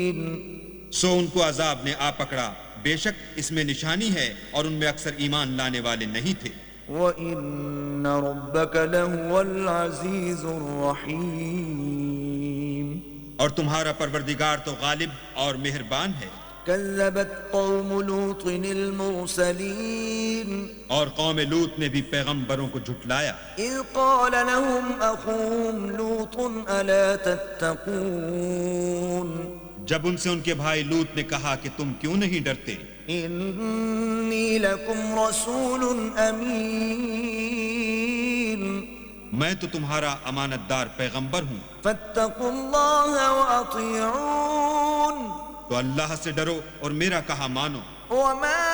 सो उनको अजाब ने आ पकड़ा, बेशक इसमें निशानी है और उनमें अक्सर ईमान लाने वाले नहीं थे। वइन्न रब्बक लहुवल अज़ीज़ुर रहीम, और तुम्हारा परवरदिगार तो गालिब और मेहरबान है। कज़्ज़बत कौम लूतिनिल मुरसलीन, और कौम लूत ने भी पैगंबरों को झुटलाया। इज़ क़ाल लहुम अख़ूहुम लूतुन अला तत्तक़ून, जब उनसे उनके भाई लूत ने कहा कि तुम क्यों नहीं डरते। इन्नी लकुम रसूलुन अमीन, मैं तो तुम्हारा अमानतदार पैगंबर हूँ। फत्तकुल्लाह व अतीऊन, तो अल्लाह से डरो और मेरा कहा मानो। वमा